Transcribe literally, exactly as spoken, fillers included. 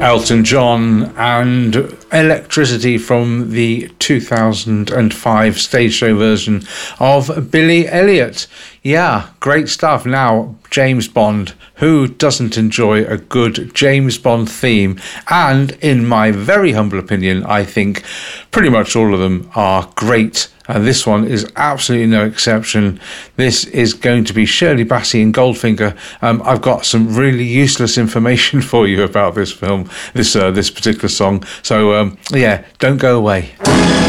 Elton John and Electricity from the two thousand five stage show version of Billy Elliot. Yeah, great stuff. Now, James Bond. Who doesn't enjoy a good James Bond theme? And in my very humble opinion, I think pretty much all of them are great. And this one is absolutely no exception. This is going to be Shirley Bassey and Goldfinger. Um, I've got some really useless information for you about this film, this uh, this particular song. So, um, yeah, don't go away.